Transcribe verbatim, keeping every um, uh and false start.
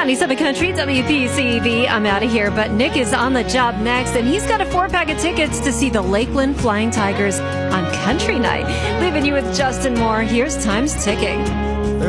ninety-seven Country, W P C V. I'm out of here, but Nick is on the job next, and he's got a four-pack of tickets to see the Lakeland Flying Tigers on Country Night. Leaving you with Justin Moore. Here's Time's Ticking.